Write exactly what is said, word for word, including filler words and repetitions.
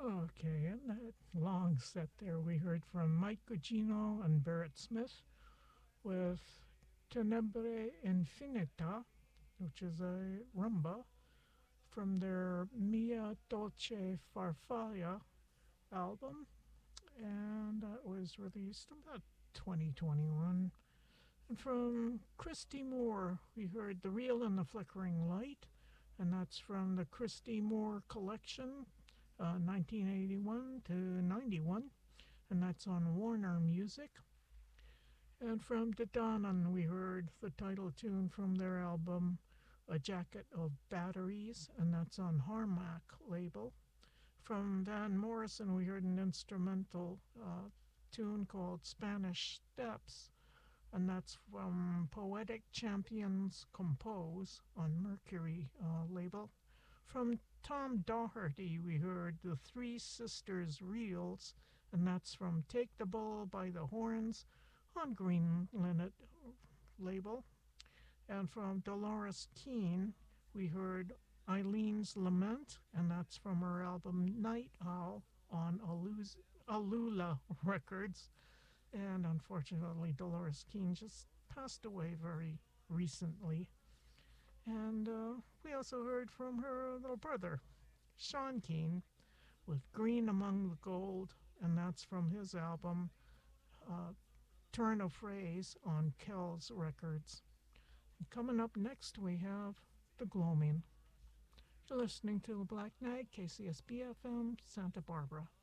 Okay, and that long set there we heard from Mike Gugino and Barrett Smith with Tenebre Infinita, which is a rumba from their Mia Dolce Farfalla album, and that was released about twenty twenty-one. And from Christy Moore, we heard The Real and the Flickering Light, and that's from the Christy Moore collection, uh, nineteen eighty-one to ninety-one, and that's on Warner Music. And from Dedanan, we heard the title tune from their album, A Jacket of Batteries, and that's on Harmac label. From Van Morrison, we heard an instrumental uh, tune called Spanish Steps, and that's from Poetic Champions Compose on Mercury uh, label. From Tom Doherty, we heard The Three Sisters Reels, and that's from Take the Bull by the Horns on Green Linnet label. And from Dolores Keane, we heard Eileen's Lament, and that's from her album Night Owl on Aluz- Alula Records. And unfortunately, Dolores Keane just passed away very recently. And uh, we also heard from her little brother, Sean Keane, with Green Among the Gold, and that's from his album uh, Turn of Phrase on Kells Records. And coming up next, we have The Gloaming. You're listening to Black Knight, K C S B F M, Santa Barbara.